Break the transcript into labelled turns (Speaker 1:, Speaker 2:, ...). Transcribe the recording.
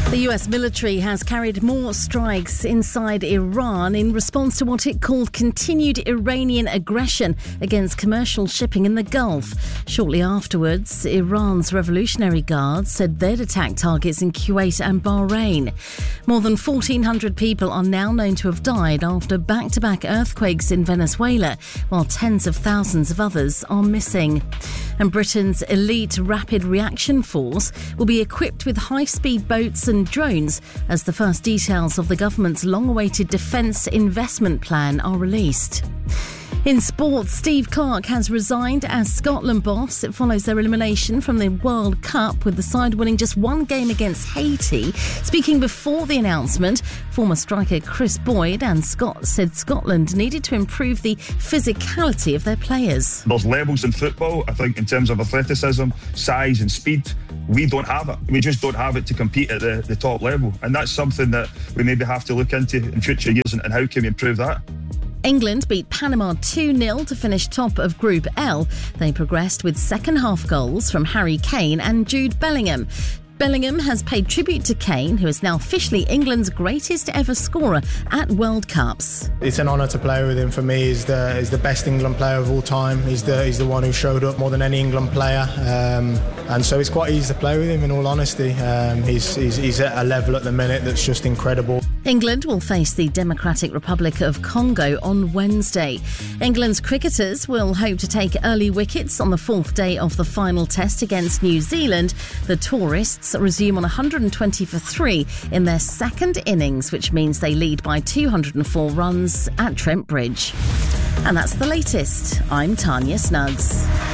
Speaker 1: The US military has carried more strikes inside Iran in response to what it called continued Iranian aggression against commercial shipping in the Gulf. Shortly afterwards, Iran's Revolutionary Guard said they'd attacked targets in Kuwait and Bahrain. More than 1,400 people are now known to have died after back-to-back earthquakes in Venezuela, while tens of thousands of others are missing. And Britain's elite rapid reaction force will be equipped with high-speed boats and drones as the first details of the government's long-awaited defence investment plan are released. In sports, Steve Clarke has resigned as Scotland boss. It follows their elimination from the World Cup, with the side winning just one game against Haiti. Speaking before the announcement, former striker Chris Boyd said Scotland needed to improve the physicality of their players.
Speaker 2: There's levels in football, I think, in terms of athleticism, size and speed. We don't have it. We just don't have it to compete at the top level. And that's something that we maybe have to look into in future years, and how can we improve that?
Speaker 1: England beat Panama 2-0 to finish top of Group L. They progressed with second-half goals from Harry Kane and Jude Bellingham. Bellingham has paid tribute to Kane, who is now officially England's greatest ever scorer at World Cups.
Speaker 3: It's an honour to play with him. For me, he's the best England player of all time. He's the one who showed up more than any England player, and so it's quite easy to play with him, in all honesty. He's at a level at the minute that's just incredible.
Speaker 1: England will face the Democratic Republic of Congo on Wednesday. England's cricketers will hope to take early wickets on the fourth day of the final test against New Zealand. The tourists resume on 120 for 3 in their second innings, which means they lead by 204 runs at Trent Bridge. And that's the latest. I'm Tanya Snuggs.